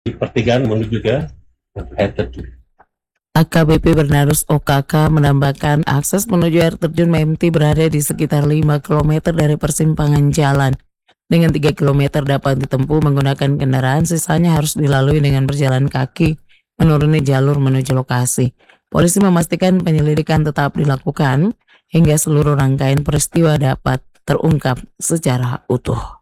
di pertigaan menuju ke air terjun. AKBP Bernardus OKK menambahkan akses menuju air terjun Mempti berada di sekitar 5 km dari persimpangan jalan. Dengan 3 km dapat ditempuh menggunakan kendaraan, sisanya harus dilalui dengan berjalan kaki menuruni jalur menuju lokasi. Polisi memastikan penyelidikan tetap dilakukan hingga seluruh rangkaian peristiwa dapat terungkap secara utuh.